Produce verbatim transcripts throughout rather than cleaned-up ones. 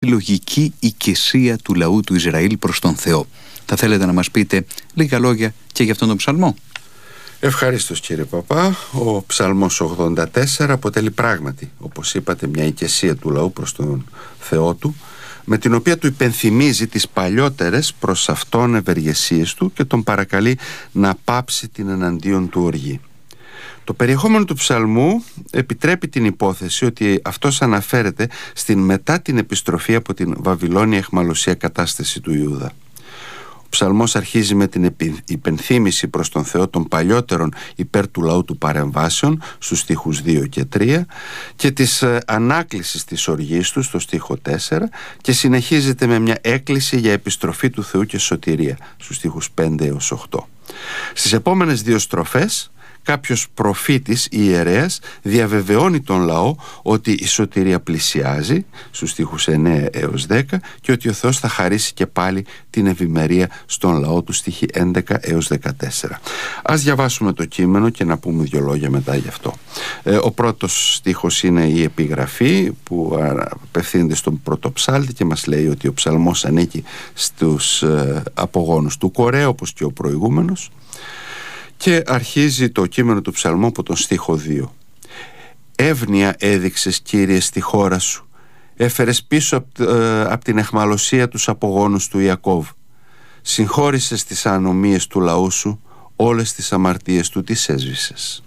εκλογική οικεσία του λαού του Ισραήλ προς τον Θεό. Θα θέλετε να μας πείτε λίγα λόγια και για αυτόν τον ψαλμό? Ευχαριστώς κύριε Παπά. Ο ψαλμός ογδόντα τέσσερα αποτελεί πράγματι, όπως είπατε, μια οικεσία του λαού προς τον Θεό του, με την οποία του υπενθυμίζει τις παλιότερες προς αυτόν ευεργεσίες του και τον παρακαλεί να πάψει την εναντίον του οργή. Το περιεχόμενο του ψαλμού επιτρέπει την υπόθεση ότι αυτός αναφέρεται στην μετά την επιστροφή από την Βαβυλώνια αιχμαλωσία κατάσταση του Ιούδα. Ο ψαλμός αρχίζει με την υπενθύμηση προς τον Θεό των παλιότερων υπέρ του λαού του παρεμβάσεων στους στίχους δύο και τρία και της ανάκλησης της οργής του στο στίχο τέσσερα και συνεχίζεται με μια έκκληση για επιστροφή του Θεού και σωτηρία στους στίχους πέντε έως οκτώ. Στις επόμενες δύο στροφές κάποιος προφήτης ή ιερέας διαβεβαιώνει τον λαό ότι η σωτηρία πλησιάζει στους στίχους εννέα έως δέκα και ότι ο Θεός θα χαρίσει και πάλι την ευημερία στον λαό του, στίχοι έντεκα έως δεκατέσσερα. Ας διαβάσουμε το κείμενο και να πούμε δύο λόγια μετά γι' αυτό. Ε, ο πρώτος στίχος είναι η επιγραφή που απευθύνεται στον πρωτοψάλτη και μας λέει ότι ο ψαλμός ανήκει στους ε, απογόνους του Κορέ, όπως και ο προηγούμενος. Και αρχίζει το κείμενο του ψαλμού από τον στίχο δύο. «Εύνοια έδειξες, Κύριε, στη χώρα σου. Έφερες πίσω από ε, απ την αιχμαλωσία τους απογόνους του Ιακώβ. Συγχώρησες τις ανομίες του λαού σου, όλες τις αμαρτίες του τις έσβησες.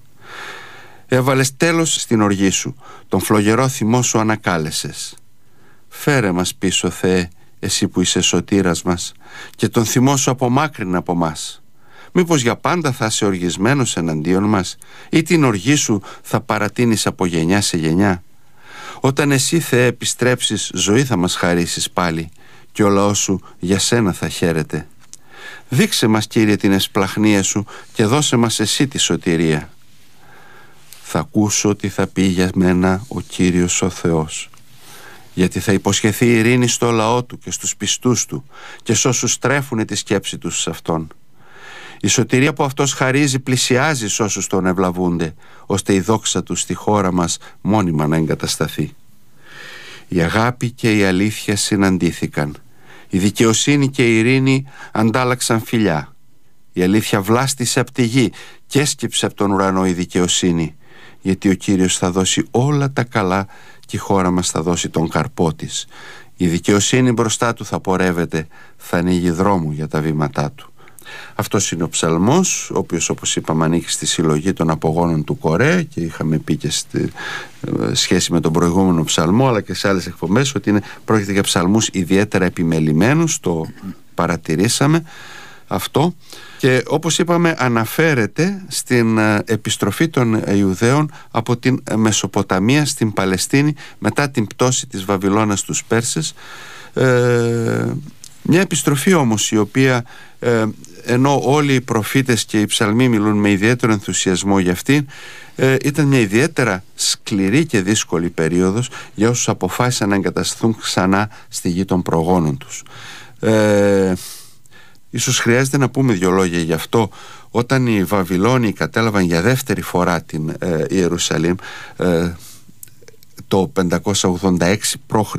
Έβαλες τέλος στην οργή σου, τον φλογερό θυμό σου ανακάλεσες. Φέρε μας πίσω, Θεέ, εσύ που είσαι σωτήρας μας, και τον θυμό σου απομάκρυνε από μας. Μήπως για πάντα θα είσαι οργισμένος εναντίον μας, ή την οργή σου θα παρατείνεις από γενιά σε γενιά? Όταν εσύ, Θεέ, επιστρέψεις, ζωή θα μας χαρίσεις πάλι, και ο λαός σου για σένα θα χαίρεται. Δείξε μας, Κύριε, την εσπλαχνία σου και δώσε μας εσύ τη σωτηρία. Θα ακούσω τι θα πει για μένα ο Κύριος ο Θεός, γιατί θα υποσχεθεί ειρήνη στο λαό του και στους πιστούς του και σ' όσους τρέφουνε τη σκέψη τους σε αυτόν. Η σωτηρία που αυτός χαρίζει πλησιάζει σ' όσους τον ευλαβούνται, ώστε η δόξα του στη χώρα μας μόνιμα να εγκατασταθεί. Η αγάπη και η αλήθεια συναντήθηκαν. Η δικαιοσύνη και η ειρήνη αντάλλαξαν φιλιά. Η αλήθεια βλάστησε από τη γη και έσκυψε από τον ουρανό η δικαιοσύνη, γιατί ο Κύριος θα δώσει όλα τα καλά και η χώρα μας θα δώσει τον καρπό της. Η δικαιοσύνη μπροστά του θα πορεύεται, θα ανοίγει δρόμο για τα βήματά του. Αυτός είναι ο ψαλμός, ο οποίος, όπως είπαμε, ανήκει στη συλλογή των απογόνων του Κορέ, και είχαμε πει και στη σχέση με τον προηγούμενο ψαλμό αλλά και σε άλλες εκπομπές ότι είναι, πρόκειται για ψαλμούς ιδιαίτερα επιμελημένους, το παρατηρήσαμε αυτό, και όπως είπαμε αναφέρεται στην επιστροφή των Ιουδαίων από την Μεσοποταμία στην Παλαιστίνη μετά την πτώση της Βαβυλώνας στους Πέρσες. ε, μια επιστροφή όμως η οποία ε, ενώ όλοι οι προφήτες και οι ψαλμοί μιλούν με ιδιαίτερο ενθουσιασμό για αυτήν, ε, ήταν μια ιδιαίτερα σκληρή και δύσκολη περίοδος για όσους αποφάσισαν να εγκατασταθούν ξανά στη γη των προγόνων τους. ε, Ίσως χρειάζεται να πούμε δύο λόγια γι' αυτό. Όταν οι Βαβυλώνιοι κατέλαβαν για δεύτερη φορά την ε, Ιερουσαλήμ ε, το πεντακόσια ογδόντα έξι π.Χ.,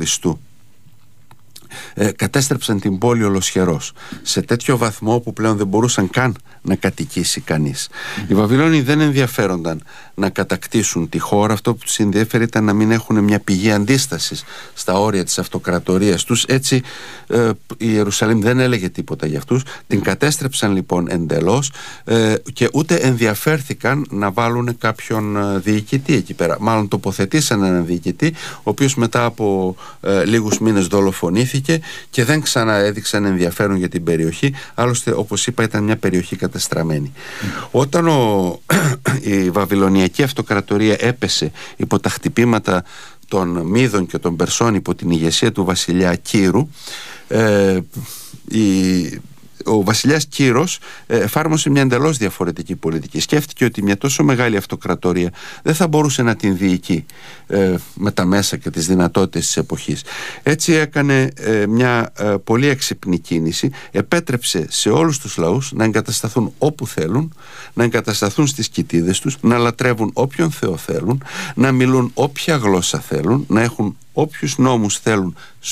Ε, κατέστρεψαν την πόλη ολοσχερός σε τέτοιο βαθμό που πλέον δεν μπορούσαν καν να κατοικήσει κανείς. Mm. Οι Βαβυλώνιοι δεν ενδιαφέρονταν να κατακτήσουν τη χώρα. Αυτό που τους ενδιαφέρει ήταν να μην έχουν μια πηγή αντίστασης στα όρια της αυτοκρατορίας τους. Έτσι ε, η Ιερουσαλήμ δεν έλεγε τίποτα για αυτούς. Την κατέστρεψαν λοιπόν εντελώς ε, και ούτε ενδιαφέρθηκαν να βάλουν κάποιον διοικητή εκεί πέρα. Μάλλον τοποθετήσαν έναν διοικητή, ο οποίος μετά από ε, λίγους μήνες δολοφονήθηκε και δεν ξαναέδειξαν ενδιαφέρον για την περιοχή. Άλλωστε, όπως είπα, ήταν μια περιοχή κατεστραμμένη. Mm. Όταν ο, η Βαβυλωνιακή Αυτοκρατορία έπεσε υπό τα χτυπήματα των Μίδων και των Περσών υπό την ηγεσία του βασιλιά Κύρου, ε, η ο βασιλιάς Κύρος εφάρμοσε μια εντελώς διαφορετική πολιτική. Σκέφτηκε ότι μια τόσο μεγάλη αυτοκρατορία δεν θα μπορούσε να την διοικεί ε, με τα μέσα και τις δυνατότητες της εποχής. Έτσι έκανε ε, μια ε, πολύ έξυπνη κίνηση. Επέτρεψε σε όλους τους λαούς να εγκατασταθούν όπου θέλουν, να εγκατασταθούν στις κοιτίδες τους, να λατρεύουν όποιον Θεό θέλουν, να μιλούν όποια γλώσσα θέλουν, να έχουν όποιους νόμους θέλουν